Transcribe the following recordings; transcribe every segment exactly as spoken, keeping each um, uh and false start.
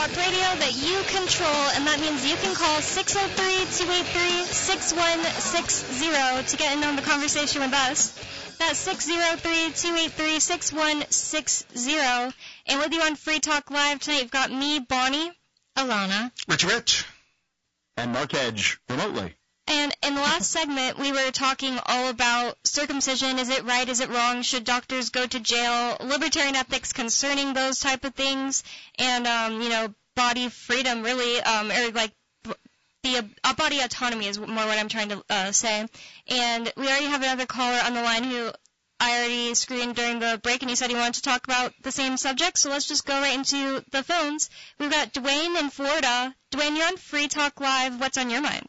Talk Radio that you control, and that means you can call six oh three, two eight three, six one six oh to get in on the conversation with us. That's six oh three, two eight three, six one six oh. And with you on Free Talk Live tonight, you've got me, Bonnie, Alana, Rich Rich, and Mark Edge, remotely. And in the last segment, we were talking all about circumcision. Is it right? Is it wrong? Should doctors go to jail? Libertarian ethics concerning those type of things. And, um, you know, body freedom, really, um, or like the uh, body autonomy is more what I'm trying to uh, say. And we already have another caller on the line who I already screened during the break, and he said he wanted to talk about the same subject. So let's just go right into the phones. We've got Dwayne in Florida. Dwayne, you're on Free Talk Live. What's on your mind?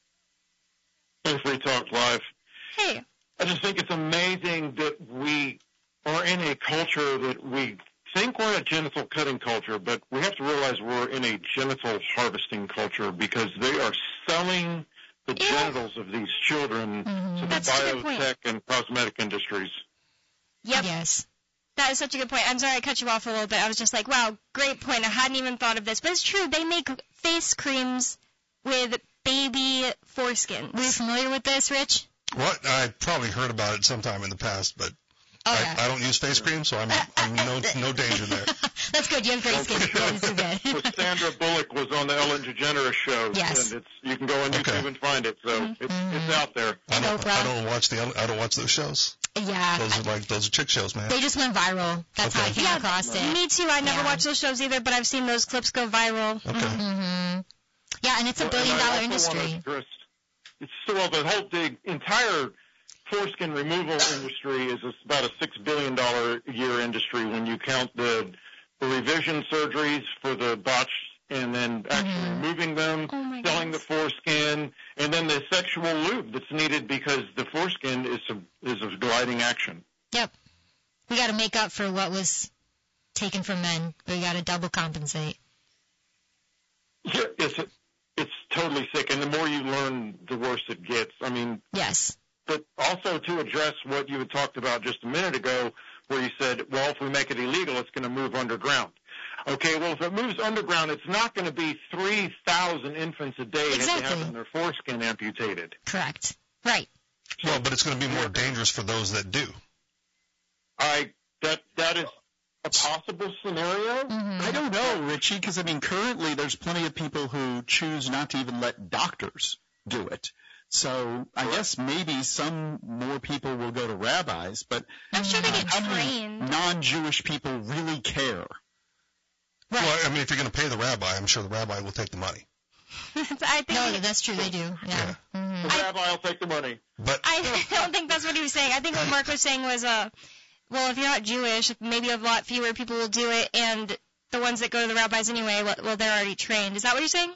Hey, Free Talk Live. Hey. I just think it's amazing that we are in a culture that we think we're a genital cutting culture, but we have to realize we're in a genital harvesting culture because they are selling the yeah. genitals of these children mm-hmm. to the That's biotech and cosmetic industries. Yep. Yes. That is such a good point. I'm sorry I cut you off a little bit. I was just like, wow, great point. I hadn't even thought of this. But it's true. They make face creams with baby foreskin. Were you familiar with this, Rich? What? I probably heard about it sometime in the past, but oh, I, yeah. I don't use face cream, so I'm, I'm no no danger there. That's good. You have great skin. Yeah, this is good. Well, Sandra Bullock was on the Ellen DeGeneres show, yes. and it's you can go on YouTube okay. and find it. So mm-hmm. it's it's out there. I don't, Oprah. I don't watch the I don't watch those shows. Yeah. Those are like those are chick shows, man. They just went viral. That's okay. how I came yeah, across it. Me too. I never yeah. watched those shows either, but I've seen those clips go viral. Okay. Mm-hmm. Yeah, and it's a Well, billion and I dollar also industry. want to stress, it's so well, the whole the entire foreskin removal industry is about a six billion dollar a year industry when you count the, the revision surgeries for the botched and then actually mm-hmm. removing them, oh my selling goodness. the foreskin, and then the sexual lube that's needed because the foreskin is a, is a gliding action. Yep. We got to make up for what was taken from men. We got to double compensate. Yeah, it's a, it's totally sick, and the more you learn, the worse it gets. I mean, yes. But also to address what you had talked about just a minute ago, where you said, well, if we make it illegal, it's going to move underground. Okay, well, if it moves underground, it's not going to be three thousand infants a day exactly. that they have their foreskin amputated. Correct. Right. Well, but it's going to be more dangerous for those that do. I that that is a possible scenario. Mm-hmm. I don't know, Richie, because, I mean, currently there's plenty of people who choose not to even let doctors do it. So I guess maybe some more people will go to rabbis, but I'm sure they get how many trained. non-Jewish people really care? Right. Well, I mean, if you're going to pay the rabbi, I'm sure the rabbi will take the money. I think No, that's true. They do. Yeah. Yeah. Mm-hmm. The rabbi will take the money. But I don't think that's what he was saying. I think what Mark was saying was, uh, well, if you're not Jewish, maybe a lot fewer people will do it, and the ones that go to the rabbis anyway, well, they're already trained. Is that what you're saying?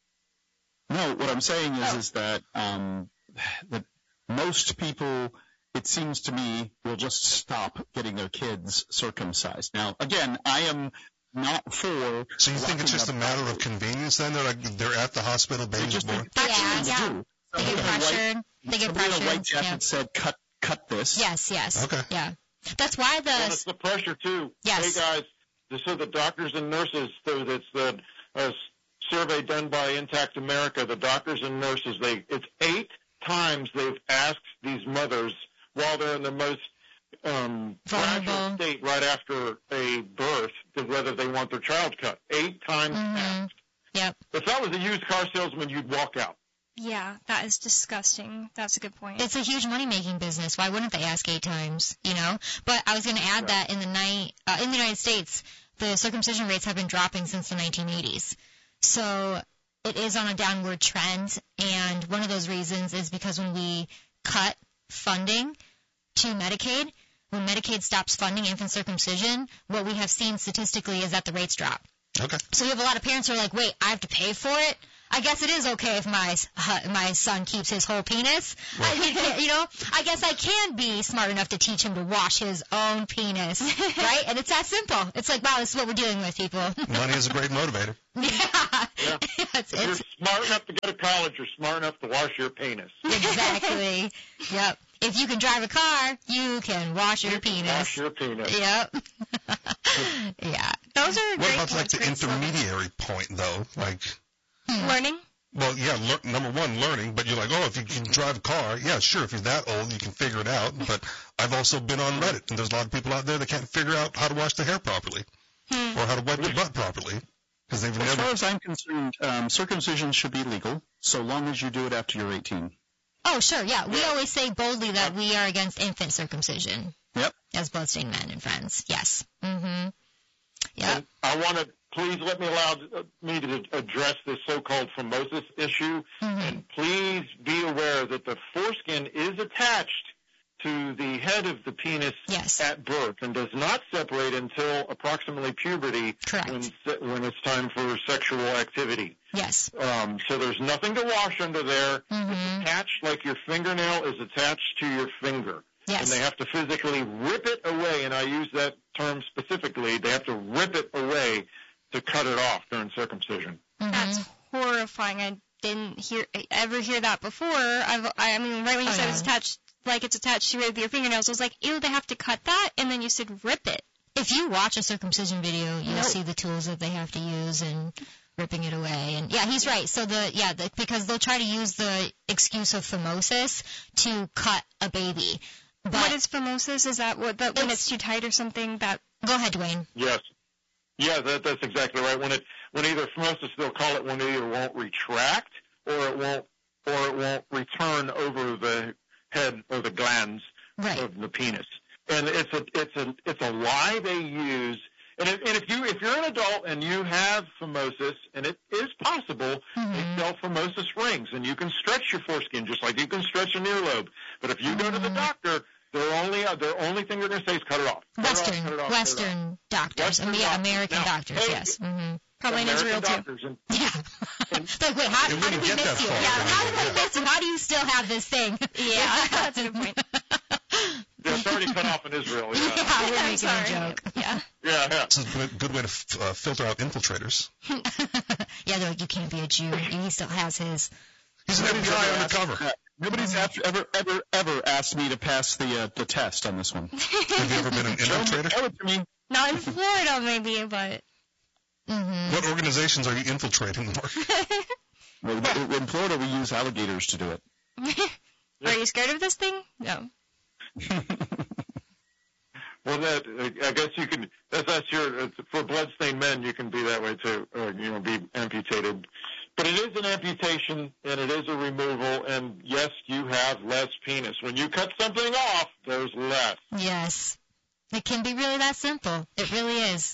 No, what I'm saying is, Oh. is that, um, that most people, it seems to me, will just stop getting their kids circumcised. Now, again, I am not for. so you think it's locking just a up matter of doctors. convenience then? They're like they're at the hospital, They baby's just born. Yeah, actually yeah. do. They get Somebody in a white- pressured. They get somebody in a pressured. white jacket Yeah. said, cut, cut this. Yes, yes. Okay. Yeah. That's why the. And it's the pressure too. Yes. Hey guys, this is the doctors and nurses. So it's the uh, survey done by Intact America. The doctors and nurses. They it's eight times they've asked these mothers while they're in the most um, fragile Vulnerable. state right after a birth to whether they want their child cut. Eight times Mhm. asked. Yep. If that was a used car salesman, you'd walk out. Yeah, that is disgusting. That's a good point. It's a huge money-making business. Why wouldn't they ask eight times, you know? But I was going to add that in the night, uh, in the United States, the circumcision rates have been dropping since the nineteen eighties. So it is on a downward trend, and one of those reasons is because when we cut funding to Medicaid, when Medicaid stops funding infant circumcision, what we have seen statistically is that the rates drop. Okay. So you have a lot of parents who are like, wait, I have to pay for it? I guess it is okay if my uh, my son keeps his whole penis. I mean, you know, I guess I can be smart enough to teach him to wash his own penis, right? And it's that simple. It's like, wow, this is what we're dealing with, people. Money is a great motivator. yeah. Yeah. it's, If you're it's smart enough to go to college, you're smart enough to wash your penis. exactly. Yep. If you can drive a car, you can wash your You can penis. Wash your penis. Yep. Yeah. Those are What great about like points, the great slogans. intermediary point though? Like, Learning? well, yeah, lear- number one, learning, but you're like, oh, if you can drive a car, yeah, sure, if you're that old, you can figure it out. But I've also been on Reddit, and there's a lot of people out there that can't figure out how to wash their hair properly Hmm. or how to wipe their butt properly because they've As far never. as I'm concerned, um, circumcision should be legal so long as you do it after you're eighteen. Oh, sure, yeah. We Yeah. always say boldly that we are against infant circumcision. Yep. As bloodstained men and friends. Yes. Mm-hmm. Yep. And I want to please let me allow uh, me to address this so-called phimosis issue, Mm-hmm. and please be aware that the foreskin is attached to the head of the penis Yes. at birth and does not separate until approximately puberty Correct. when se- when it's time for sexual activity. Yes. Um, so there's nothing to wash under there. Mm-hmm. It's attached like your fingernail is attached to your finger. Yes. And they have to physically rip it away, and I use that term specifically. They have to rip it away to cut it off during circumcision. Mm-hmm. That's horrifying. I didn't hear ever hear that before. I've, I mean, right when you Oh, said yeah. it's attached, like it's attached to your fingernals, I was like, ew, they have to cut that, and then you said rip it. If you watch a circumcision video, you'll Nope. see the tools that they have to use and ripping it away. And yeah, he's right. So the yeah, the, because they'll try to use the excuse of phimosis to cut a baby. But what is phimosis? Is that what that when It's- it's too tight or something? That go ahead, Dwayne. Yes. Yeah, that, that's exactly right. When it when either phimosis, they'll call it when it either won't retract or it won't or it won't return over the head or the glands Right. of the penis. And it's a it's a it's a lie they use. And if, and if you if you're an adult and you have phimosis, and it is possible, Mhm. they sell phimosis rings, and you can stretch your foreskin just like you can stretch an earlobe. But if you go to the Mhm. doctor, their only uh, their only thing they're going to say is cut it off. Cut it off, Western cut it off, cut it off. Western doctors. Western I mean, yeah, doctors. American Now, doctors. hey, Yes. Mm-hmm. probably in American Israel too. doctors, and Yeah. They're like, wait, how, It how did wouldn't we get miss that you? far. Yeah, how did we Yeah. miss you? How do you still have this thing? Yeah, that's a good point. Yeah, it's already cut off in Israel. Yeah, Yeah, we're I'm making sorry. a joke. Yeah. yeah, yeah. It's a good, good way to f- uh, filter out infiltrators. Yeah, they're like, you can't be a Jew. He still has his. He's an F B I undercover. Yeah. Nobody's after, ever, ever, ever asked me to pass the uh, the test on this one. Have you ever been an infiltrator? Show it to me. Not in Florida, maybe, but Mm-hmm. What organizations are you infiltrating, Mark? Well, in Florida, we use alligators to do it. are you scared of this thing? No. Well, that I guess you can. That's that's your it's, for bloodstained men. You can be that way too. Or, you know, be amputated. But it is an amputation and it is a removal. And yes, you have less penis when you cut something off. There's less. Yes. It can be really that simple. It really is.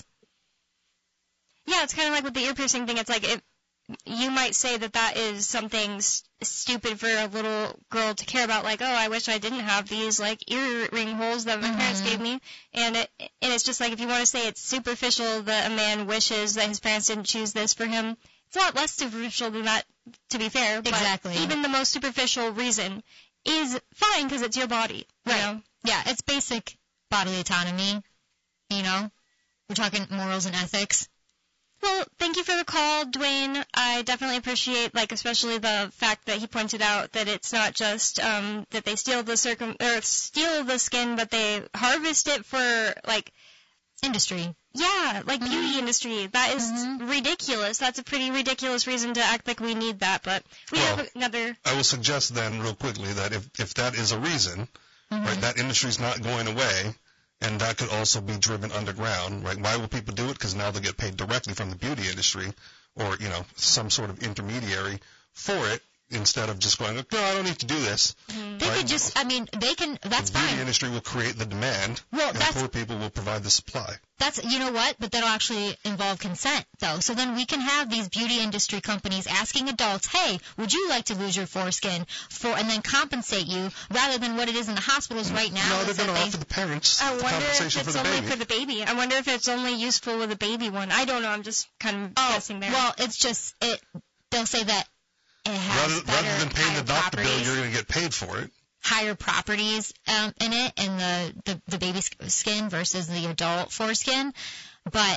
Yeah, it's kind of like with the ear piercing thing. It's like it, you might say that that is something s- stupid for a little girl to care about. Like, oh, I wish I didn't have these like earring holes that my parents Mhm. gave me. And it, and it's just like if you want to say it's superficial that a man wishes that his parents didn't choose this for him, it's a lot less superficial than that. To be fair, but Exactly. even the most superficial reason is fine because it's your body. You Right. know? Yeah, it's basic bodily autonomy. You know? We're talking morals and ethics. Well, thank you for the call, Dwayne. I definitely appreciate, like, especially the fact that he pointed out that it's not just um, that they steal the circum or steal the skin, but they harvest it for, like, Industry. yeah, like Mhm. beauty industry. That is Mhm. ridiculous. That's a pretty ridiculous reason to act like we need that. But we Well, have another. I will suggest then, real quickly, that if, if that is a reason, Mhm. right, that industry's not going away, and that could also be driven underground, right? Why will people do it? Because now they get paid directly from the beauty industry, or, you know, some sort of intermediary for it, instead of just going, no, I don't need to do this. Mhm. They Right. could just, I mean, they can, that's the beauty fine. industry will create the demand, Well, and that's, poor people will provide the supply. that's, you know what? But that'll actually involve consent, though. So then we can have these beauty industry companies asking adults, hey, would you like to lose your foreskin for, and then compensate you, rather than what it is in the hospitals right now. No, is they're that going to they- offer the parents I the wonder if compensation it's for the only baby. for the baby. I wonder if it's only useful with a baby one. I don't know. I'm just kind of Oh, guessing there. well, it's just, it. they'll say that it has rather, better, rather than paying higher the doctor bill, properties. you're going to get paid for it. higher properties um, in it, in the, the, the baby sk- skin versus the adult foreskin. But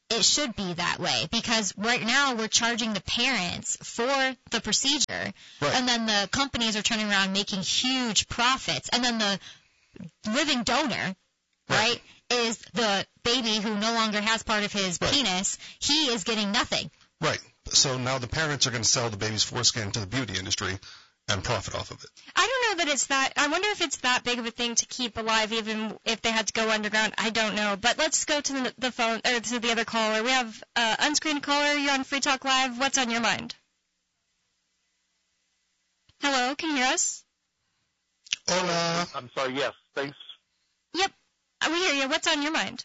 it should be that way, because right now we're charging the parents for the procedure, Right. and then the companies are turning around making huge profits, and then the living donor, right, is the baby who no longer has part of his Right. penis. He is getting nothing. Right. So now the parents are going to sell the baby's foreskin to the beauty industry and profit off of it. I don't know that it's that. I wonder if it's that big of a thing to keep alive, even if they had to go underground. I don't know. But let's go to the, the phone or to the other caller. We have uh, unscreened caller. You're on Free Talk Live. What's on your mind? Hello, can you hear us? Hola. I'm sorry, yes, thanks. Yep, we hear you. What's on your mind?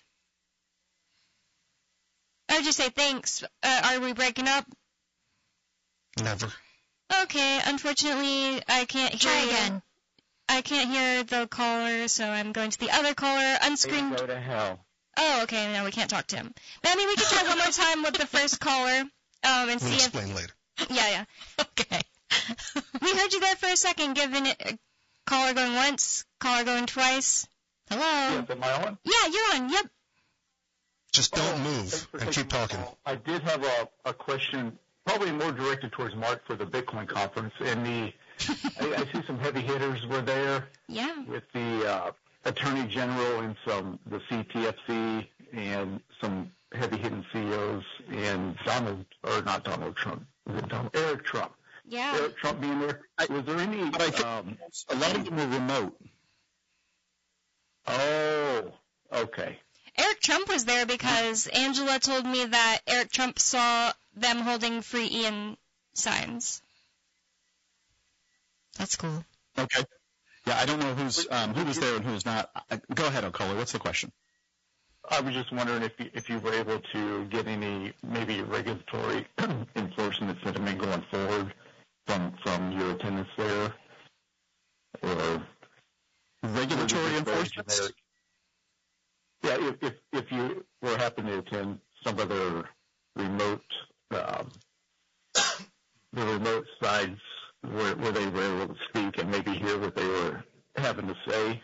I would just say thanks. Uh, are we breaking up? Never. Okay, unfortunately, I can't hear Try you. again. I can't hear the caller, so I'm going to the other caller. Unscreened. Go to hell. Oh, okay, now we can't talk to him. But I mean, we can try one more time with the first caller, um, and We'll see if. explain later. Yeah, yeah. Okay. We heard you there for a second, giving it a caller going once, caller going twice. Hello. Yes, am I on? Yeah, you're on. Yep. Just don't Oh, move thanks for and keep taking my talking. call. I did have a, a question, probably more directed towards Mark for the Bitcoin conference. And the I, I see some heavy hitters were there Yeah. with the uh, Attorney General and some the C T F C and some heavy hitting C E Os and Donald or not Donald Trump, was it Donald, Eric Trump. Yeah. Eric Trump being there. Was there any? But I think Um, a lot of them were remote. oh, okay. Eric Trump was there because Angela told me that Eric Trump saw them holding Free Ian signs. That's cool. Okay. Yeah, I don't know who's um, who was there and who's not. Uh, Go ahead, O'Cullen. What's the question? I was just wondering if you, if you were able to get any maybe regulatory enforcement sentiment going forward from from your attendance there, or Regulatory or enforcement? generic? Yeah, if, if if you were happen to attend some of their remote um, the remote sides where, where they were able to speak and maybe hear what they were having to say.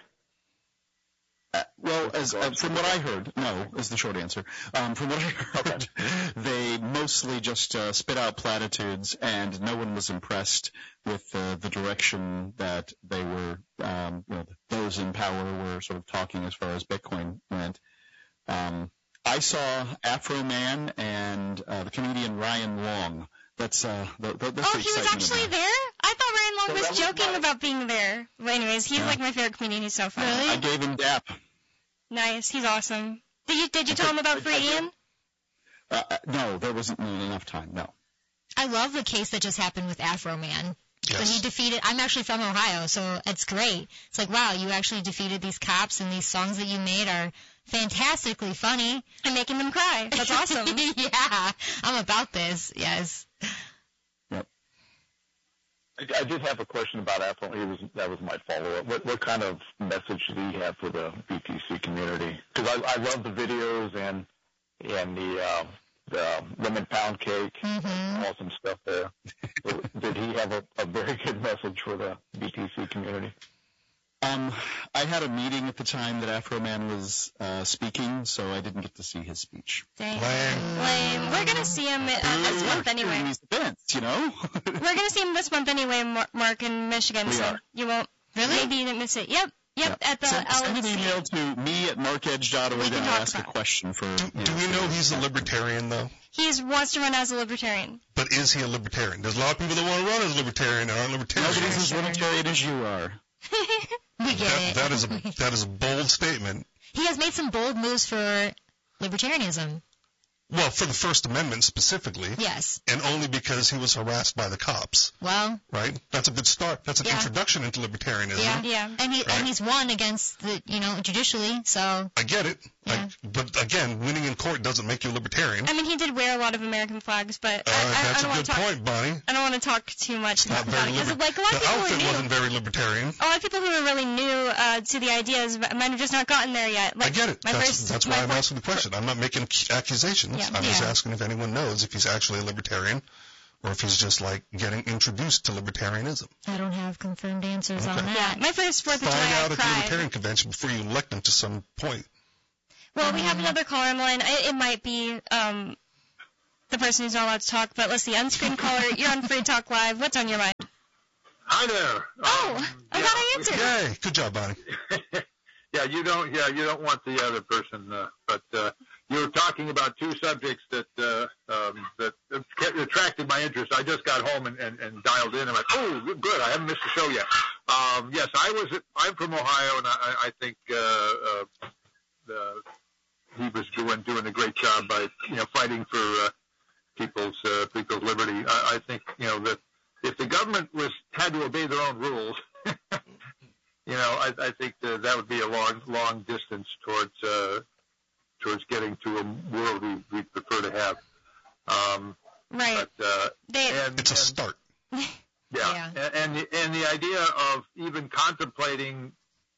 Uh, well, as uh, from what I heard, no is the short answer. Um, from what I heard, they mostly just uh, spit out platitudes, and no one was impressed with uh, the direction that they were. Um, you know, those in power were sort of talking as far as Bitcoin went. Um, I saw Afro Man and uh, the comedian Ryan Long. That's uh, the, the, that's Oh, the he was excitement actually about it. there? I thought Ryan Long So was that was joking my- about being there. But anyways, he's Yeah. like my favorite comedian. He's so funny. I gave him dap. Nice. He's awesome. Did you did you tell him about Free Ian? Uh, uh, no, there wasn't enough time. No. I love the case that just happened with Afro Man. When he Yes. defeated, I'm actually from Ohio, so it's great. It's like, wow, you actually defeated these cops, and these songs that you made are fantastically funny. And making them cry. That's awesome. Yeah, I'm about this. Yes. I, I did have a question about Apple. It was that was my follow-up. What what kind of message did he have for the B T C community? Because I, I love the videos and and the uh, the lemon pound cake, Mhm. awesome stuff there. So did he have a, a very good message for the B T C community? Um, I had a meeting at the time that Afro Man was uh, speaking, so I didn't get to see his speech. Dang. Lame. Lame. We're gonna see him uh, this month During anyway. these events, you know. We're gonna see him this month anyway, Mar- Mark in Michigan. We so are. you won't. Really? Maybe you didn't miss it. Yep. Yep. At the send, send an L N C. email to me at markedge dot org We and can I'll talk ask a about it. question for. Do, do we know he's a libertarian, though? He wants to run as a libertarian. But is he a libertarian? There's a lot of people that want to run as a libertarian and aren't libertarians. Nobody's as libertarian as you are. We get That, it. that is a that is a bold statement. He has made some bold moves for libertarianism. Well, for the First Amendment specifically, Yes. and only because he was harassed by the cops, Well, right? That's a good start. That's an Yeah. introduction into libertarianism. yeah. Yeah. And he Right. and he's won against the you know judicially. So I get it. Yeah. I, but again, winning in court doesn't make you a libertarian. I mean, he did wear a lot of American flags, but Uh, I, I, I that's don't a want good to talk. point, Bonnie. I don't want to talk too much Not about very it because, liber- like, a lot of the people who outfit are new, wasn't very libertarian. a lot of people who are really new uh, to the ideas might have just not gotten there yet. Like, I get it. My That's, first, that's my why I'm fir- asking the question. I'm not making accusations. Yeah. I'm just Yeah. asking if anyone knows if he's actually a libertarian or if he's just like getting introduced to libertarianism. I don't have confirmed answers on Okay. Yeah, that. my first Fourth of Find July, out I at the cried. libertarian convention before you elect him to some point. Well, we have another caller on the line. It, it might be um, the person who's not allowed to talk, but let's see. Unscreened caller, you're on Free Talk Live. What's on your mind? Hi there. Oh, um, I yeah, got I answered. Yay, good job, Bonnie. yeah, you don't. Yeah, you don't want the other person. Uh, but uh, you were talking about two subjects that uh, um, that attracted my interest. I just got home and, and, and dialed in. I'm like, oh, good. I haven't missed the show yet. Um, yes, I was. I'm from Ohio, and I, I think uh, uh, uh, he was doing doing a great job by you know fighting for uh, people's uh, people's liberty. I, I think you know that. If the government was had to obey their own rules, you know, I, I think that, that would be a long, long distance towards uh, towards getting to a world we we prefer to have. Um, right. But, uh, they, and, it's a and, start. Yeah. yeah. And, and the, and the idea of even contemplating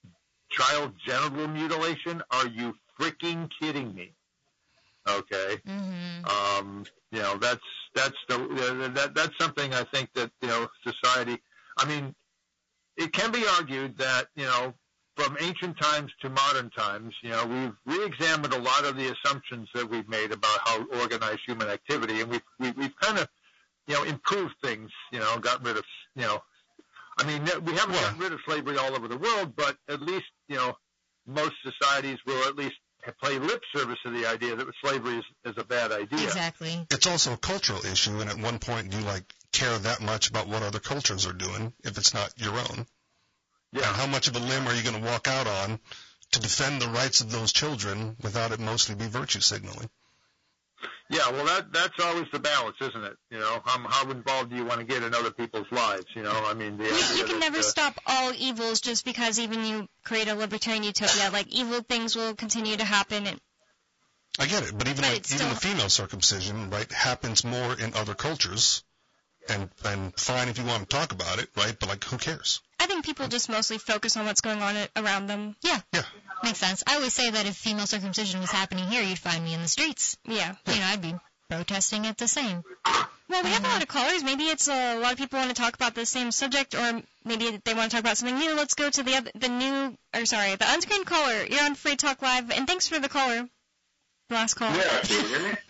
child genital mutilation? Are you freaking kidding me? Okay. Mm-hmm. Um, you know, that's that's the that that's something I think that you know society. I mean, it can be argued that you know from ancient times to modern times, you know, we've re-examined a lot of the assumptions that we've made about how organized human activity, and we've we, we've kind of you know improved things. You know, gotten rid of you know. I mean, we haven't gotten rid of slavery all over the world, but at least you know most societies will at least play lip service to the idea that slavery is, is a bad idea. Exactly. It's also a cultural issue, and at one point, do you like care that much about what other cultures are doing if it's not your own? Yeah. And how much of a limb are you going to walk out on to defend the rights of those children without it mostly be virtue signaling? Yeah, well, that that's always the balance, isn't it? You know, how, how involved do you want to get in other people's lives? You know, I mean, the you, idea you can that, never uh, stop all evils just because even you create a libertarian utopia. Like, evil things will continue to happen. And, I get it, but even but like, it's even still, the female circumcision, right, happens more in other cultures, and and fine if you want to talk about it, right? But like, who cares? I think people just mostly focus on what's going on around them. Yeah. Yeah. Makes sense. I always say that if female circumcision was happening here, you'd find me in the streets. Yeah. You know, I'd be protesting it the same. Well, we have a lot of callers. Maybe it's uh, a lot of people want to talk about the same subject, or maybe they want to talk about something new. Let's go to the other, the new, or sorry, the unscreened caller. You're on Free Talk Live, and thanks for the caller. The last call. Yeah, can you hear me?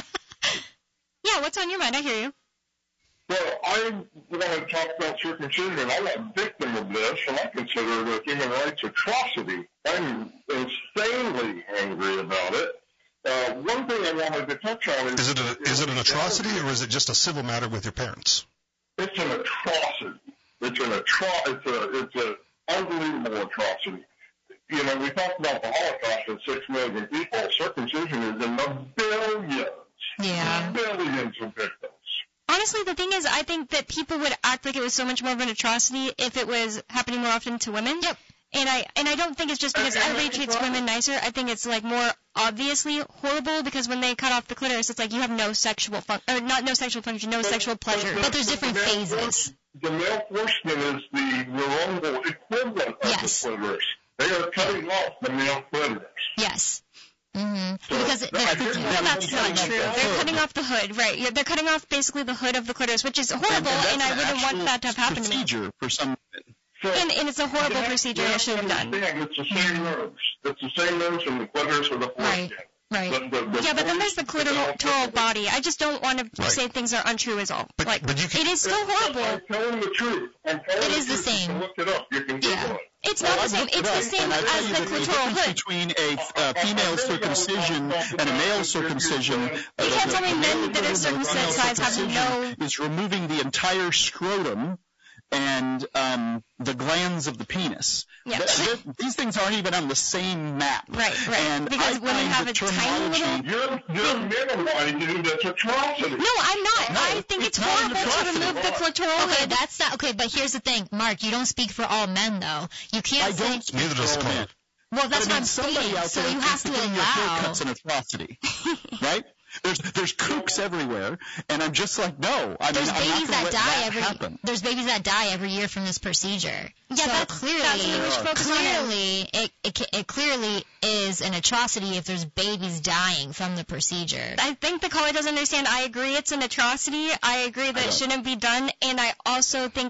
Yeah, what's on your mind? I hear you. Well, I want to talk about circumcision. I'm a victim of this, and I consider it a human rights atrocity. I'm insanely angry about it. Uh, one thing I wanted to touch on is... Is it, a, is it an atrocity, or is it just a civil matter with your parents? It's an atrocity. It's an atro- It's a it's an unbelievable atrocity. You know, we talked about the Holocaust and six million people. Circumcision is in the billions. Yeah. Billions of victims. Honestly, the thing is, I think that people would act like it was so much more of an atrocity if it was happening more often to women. Yep. And I and I don't think it's just because everybody treats women nicer. I think it's like more obviously horrible because when they cut off the clitoris, it's like you have no sexual fun or not no sexual function, no but, sexual pleasure. But, but there's different phases. Force, the male foreskin is the neuronal equivalent of yes. the clitoris. They are cutting off the male clitoris. Yes. Mm-hmm. So, because it, I think well, that's not true. They're cutting off the hood, right? Yeah, they're cutting off basically the hood of the clitoris, which is horrible, and, and, and I wouldn't want that to have happened to me. Procedure for some. So, and, and it's a horrible procedure that should have been done. It's the same nerves. It's the same nerves in the clitoris or the foreskin. Right. The, the, the Yeah, but then there's the clitoral clitoral body. I just don't want to Right. say things are untrue is all. But- like, but you can- it is still I'm horrible. telling the truth. I'm telling It the is the truth. same. You can look it up. You can Google Yeah. it. It's not the same. It's the same and I tell as you the that the clitoral difference hood. between a uh, female circumcision and a male circumcision. uh, You can't the- tell me the men male that are circumcision circumcised have no- is removing the entire scrotum and um, the glands of the penis. Yeah. Th- th- these things aren't even on the same map. Right, right. And Because I women find have the a tiny terminology- little- You're, you're minimizing this atrocity. No, I'm not. No, I think it's it's not an horrible to atrocity. remove the clitoral Okay, hood. that's not okay. But here's the thing, Mark. You don't speak for all men, though. You can't I say. don't speak Neither does for all Cole. men. Well, that's But I mean, what I'm somebody saying. out So there you thinks have to that getting your allow. haircut's an atrocity, right? There's there's kooks everywhere, and I'm just like, no. I mean, There's I'm not babies gonna that let die that every. happen. There's babies that die every year from this procedure. Yeah, so that's- clearly, that's what we should focus on. clearly, it, it ca- it clearly is an atrocity if there's babies dying from the procedure. I think the caller doesn't understand. I agree it's an atrocity. I agree that I it don't. shouldn't be done. And I also think that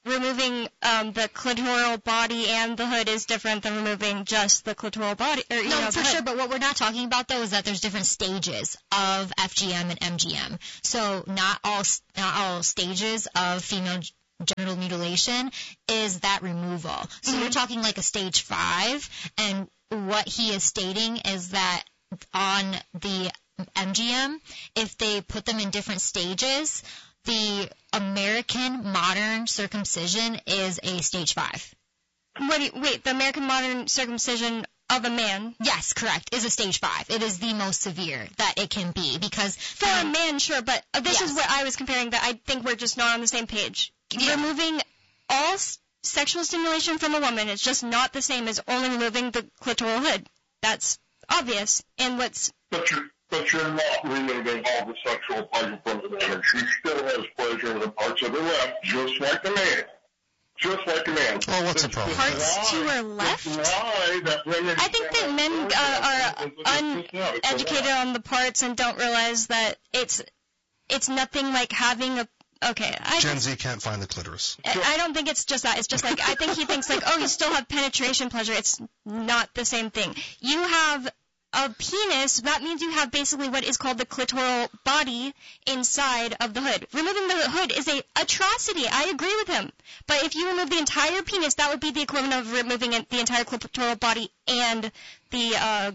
removing um, the clitoral body and the hood is different than removing just the clitoral body. Or, you no, know, for sure, but what we're not talking about, though, is that there's different stages of F G M and M G M. So not all not all stages of female genital mutilation is that removal. So mm-hmm. you're talking like a stage five, and what he is stating is that on the M G M, if they put them in different stages, the American modern circumcision is a stage five. What do you, wait, the American modern circumcision of a man? Yes, correct, is a stage five. It is the most severe that it can be because... For um, a man, sure, but this yes. is what I was comparing that I think we're just not on the same page. Yeah. Removing all s- sexual stimulation from a woman is just not the same as only removing the clitoral hood. That's obvious. And what's... But you're, but you're not removing all the sexual pleasure from the woman. She still has pleasure in the parts of her left, just like a man. Just like a man. Well, what's the problem? Parts to her left? I think that men uh, are uneducated on the parts and don't realize that it's it's nothing like having a... Okay. I Gen Z can't find the clitoris. I don't think it's just that. It's just like, I think he thinks like, oh, you still have penetration pleasure. It's not the same thing. You have a penis, that means you have basically what is called the clitoral body inside of the hood. Removing the hood is a atrocity. I agree with him. But if you remove the entire penis, that would be the equivalent of removing the entire clitoral body and the uh,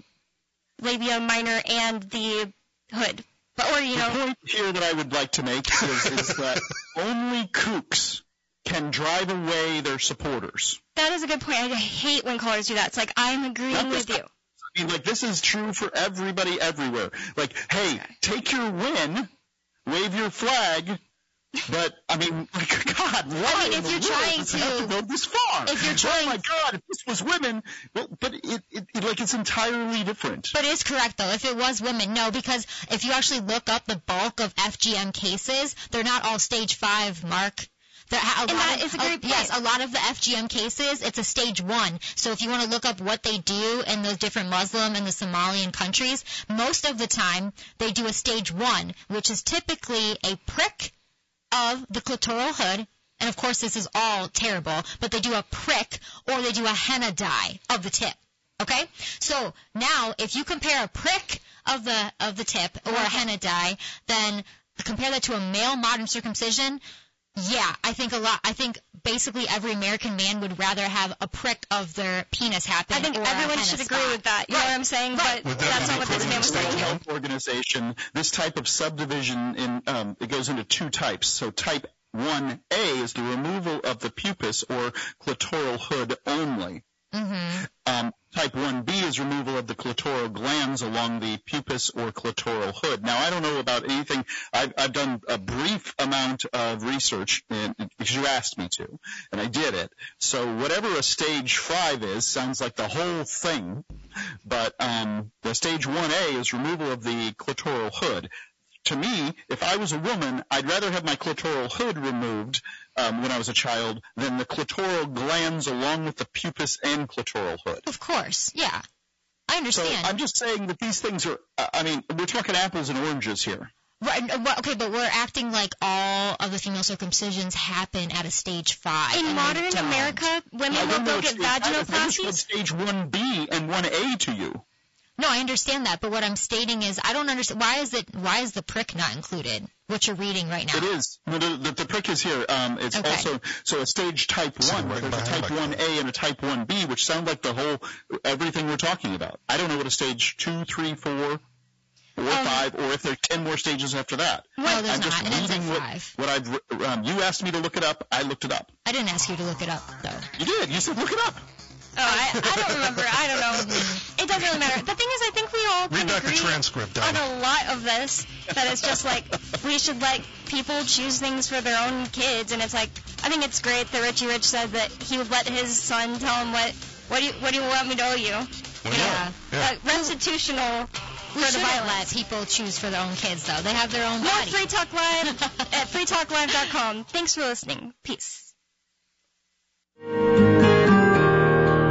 labia minor and the hood. But, or, you know, the point here that I would like to make is, is that only kooks can drive away their supporters. That is a good point. I hate when callers do that. It's like, I'm agreeing Not with this, you. I mean, like, this is true for everybody everywhere. Like, hey, take your win, wave your flag, but, I mean, like, God, why I mean, if you're trying does it have to go this far? If you're trying, oh my God, if this was women, well, but it, it, it, like, it's entirely different. But it is correct, though. If it was women, no, because if you actually look up the bulk of F G M cases, they're not all stage five, Mark. There, a and lot that of, is a great uh, point. Yes, a lot of the F G M cases, it's a stage one. So if you want to look up what they do in those different Muslim and the Somalian countries, most of the time they do a stage one, which is typically a prick of the clitoral hood. And of course this is all terrible, but they do a prick or they do a henna dye of the tip. Okay? So now if you compare a prick of the of the tip or a henna dye, then compare that to a male modern circumcision. Yeah, I think a lot. I think basically every American man would rather have a prick of their penis happen. I think or everyone a should spot. agree with that. You right. know what I'm saying? Right. But that's not what this man was World saying. Health Organization, this type of subdivision in um, it goes into two types. So type one A is the removal of the pubis or clitoral hood only. Mm-hmm. Um, type one B is removal of the clitoral glands along the pubis or clitoral hood. Now, I don't know about anything. I've, I've done a brief amount of research in, because you asked me to, and I did it. So whatever a stage five is sounds like the whole thing, but um, the stage one A is removal of the clitoral hood. To me, if I was a woman, I'd rather have my clitoral hood removed um, when I was a child than the clitoral glands along with the pubis and clitoral hood. Of course, yeah. I understand. So I'm just saying that these things are, uh, I mean, we're talking apples and oranges here. Right, well, okay, but we're acting like all of the female circumcisions happen at a stage five. In modern America, women will go get vaginoplasties. I stage one B and one A to you. No, I understand that, but what I'm stating is I don't understand why is it why is the prick not included? What you're reading right now? It is. No, the, the, the prick is here. Um, it's okay. also so a stage type one. Right, there's a type one A and a type one B, which sound like the whole everything we're talking about. I don't know what a stage two, three, four, or um, five, or if there are ten more stages after that. No, there's I'm just not. It ends at reading five. What, what I've um, you asked me to look it up. I looked it up. I didn't ask you to look it up, though. You did. You said look it up. Oh, I, I don't remember. I don't know. It doesn't really matter. The thing is, I think we all Read can back the agree transcript, on a lot of this, that it's just like we should let people choose things for their own kids. And it's like, I think it's great that Richie Rich said that he would let his son tell him what, what do you, what do you want me to owe you? Well, you yeah. know, yeah. uh, restitutional We for the shouldn't violence. let people choose for their own kids, though. They have their own More body. Free Talk Live at free talk live dot com. Thanks for listening. Peace. So the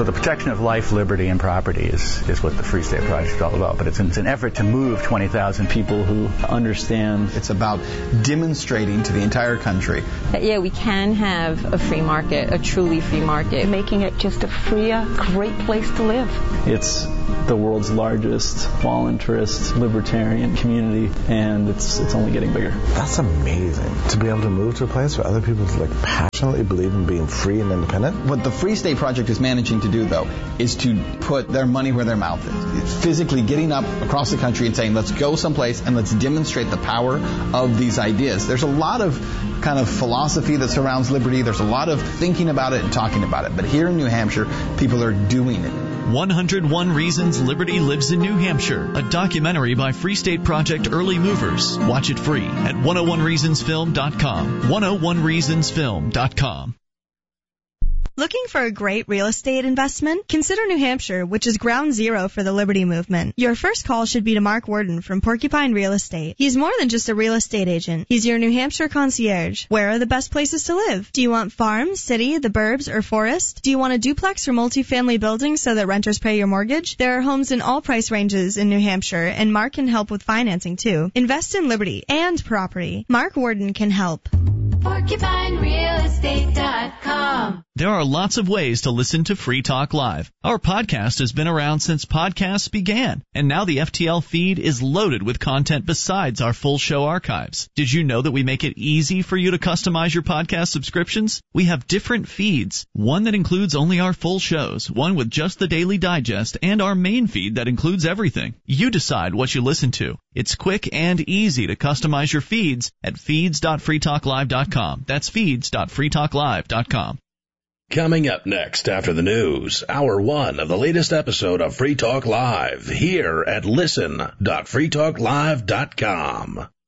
the protection of life, liberty, and property is, is what the Free State Project is all about. But it's an, it's an effort to move twenty thousand people who understand. It's about demonstrating to the entire country that, yeah, we can have a free market, a truly free market. Making it just a freer, great place to live. It's the world's largest voluntarist libertarian community, and it's it's only getting bigger. That's amazing, to be able to move to a place where other people like passionately believe in being free and independent. What the Free State Project is managing to do, though, is to put their money where their mouth is. It's physically getting up across the country and saying, let's go someplace and let's demonstrate the power of these ideas. There's a lot of kind of philosophy that surrounds liberty. There's a lot of thinking about it and talking about it. But here in New Hampshire, people are doing it. one hundred one Reasons Liberty Lives in New Hampshire, a documentary by Free State Project Early Movers. Watch it free at one oh one reasons film dot com. one oh one reasons film dot com. Looking for a great real estate investment? Consider New Hampshire, which is ground zero for the Liberty Movement. Your first call should be to Mark Worden from Porcupine Real Estate. He's more than just a real estate agent. He's your New Hampshire concierge. Where are the best places to live? Do you want farm, city, the burbs, or forest? Do you want a duplex or multifamily building so that renters pay your mortgage? There are homes in all price ranges in New Hampshire, and Mark can help with financing too. Invest in liberty and property. Mark Worden can help. Porcupine Real Estate dot com. There are lots of ways to listen to Free Talk Live. Our podcast has been around since podcasts began, and now the F T L feed is loaded with content besides our full show archives. Did you know that we make it easy for you to customize your podcast subscriptions? We have different feeds, one that includes only our full shows, one with just the Daily Digest, and our main feed that includes everything. You decide what you listen to. It's quick and easy to customize your feeds at feeds dot free talk live dot com. That's feeds dot free talk live dot com. Coming up next after the news, hour one of the latest episode of Free Talk Live here at listen dot free talk live dot com.